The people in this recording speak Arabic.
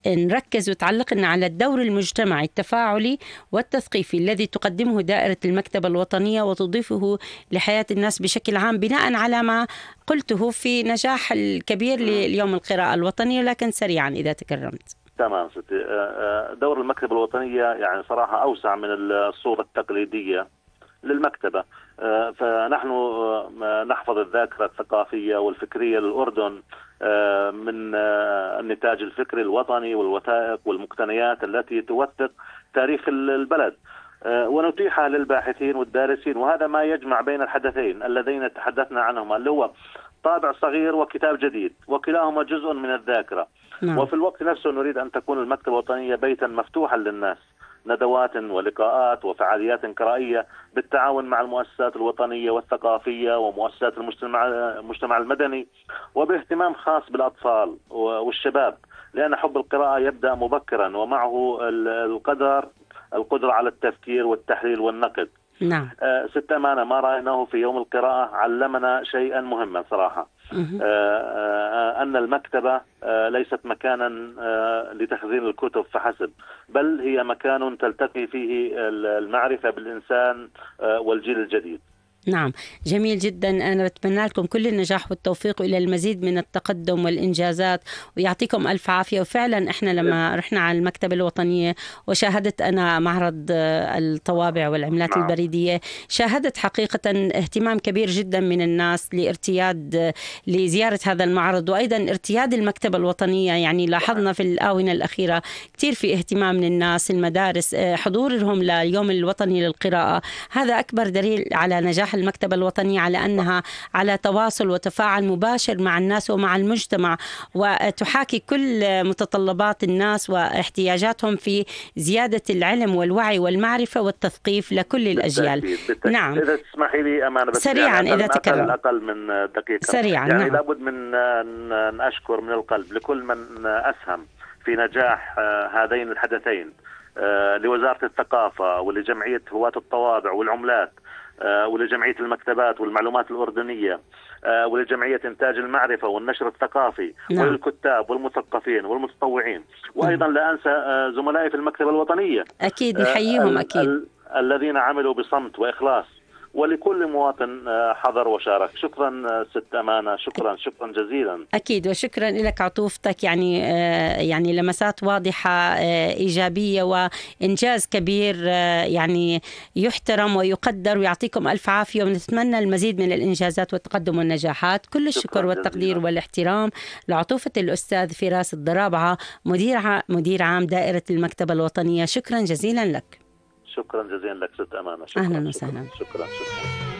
نركز وتعلقنا على الدور المجتمعي التفاعلي والتثقيفي الذي تقدمه دائرة المكتبة الوطنية وتضيفه لحياة الناس بشكل عام، بناء على ما قلته في نجاح الكبير ليوم القراءة الوطنية. لكن سريعا إذا تكرمت. تمام ستي. دور المكتبة الوطنية يعني صراحة أوسع من الصورة التقليدية للمكتبة. فنحن نحفظ الذاكرة الثقافية والفكرية للأردن من النتاج الفكري الوطني والوثائق والمقتنيات التي توثق تاريخ البلد، ونتيحها للباحثين والدارسين. وهذا ما يجمع بين الحدثين اللذين تحدثنا عنهما، اللي هو طابع صغير وكتاب جديد، وكلاهما جزء من الذاكرة. وفي الوقت نفسه نريد أن تكون المكتبة الوطنية بيتا مفتوحا للناس، ندوات ولقاءات وفعاليات قرائية بالتعاون مع المؤسسات الوطنية والثقافية ومؤسسات المجتمع المدني، وباهتمام خاص بالأطفال والشباب، لأن حب القراءة يبدأ مبكرا، ومعه القدرة على التفكير والتحليل والنقد. نعم. ست أمانة، ما رأيناه في يوم القراءة علمنا شيئا مهما صراحة. أن المكتبة ليست مكانا لتخزين الكتب فحسب، بل هي مكان تلتقي فيه المعرفة بالإنسان والجيل الجديد. نعم، جميل جدا. أنا بتمنى لكم كل النجاح والتوفيق إلى المزيد من التقدم والإنجازات، ويعطيكم ألف عافية. وفعلا إحنا لما رحنا على المكتبة الوطنية وشاهدت أنا معرض الطوابع والعملات البريدية، شاهدت حقيقة اهتمام كبير جدا من الناس لزيارة هذا المعرض، وأيضا ارتياد المكتبة الوطنية. يعني لاحظنا في الآونة الأخيرة كتير في اهتمام من الناس، المدارس حضورهم لليوم الوطني للقراءة. هذا أكبر دليل على نجاح المكتبة الوطنية، على أنها على تواصل وتفاعل مباشر مع الناس ومع المجتمع، وتحاكي كل متطلبات الناس واحتياجاتهم في زيادة العلم والوعي والمعرفة والتثقيف لكل الأجيال. بالتأكيد. نعم. إذا تسمحي لي أمانة، بس سريعا يعني إذا تكرم. أقل من دقيقة. سريعا. يعني نعم. لابد من أن أشكر من القلب لكل من أسهم في نجاح هذين الحدثين، لوزارة الثقافة ولجمعية هواة الطوابع والعملات، ولجمعية المكتبات والمعلومات الأردنية، ولجمعية إنتاج المعرفة والنشر الثقافي. نعم. وللكتاب والمثقفين والمتطوعين، وأيضا لا أنسى زملائي في المكتبة الوطنية. أكيد نحييهم. أكيد. الذين عملوا بصمت وإخلاص، ولكل مواطن حضر وشارك. شكرا ست أمانة، شكرا جزيلا. أكيد، وشكرا لك عطوفتك. يعني لمسات واضحة إيجابية وإنجاز كبير يعني يحترم ويقدر، ويعطيكم ألف عافية، ونتمنى المزيد من الإنجازات والتقدم والنجاحات. كل الشكر والتقدير والاحترام لعطوفة الأستاذ فراس الضرابعة، مدير عام دائرة المكتبة الوطنية. شكرا جزيلا لك. شكرا جزيلا لك ست أمانة. شكرا. أهلا وسهلا. شكرا.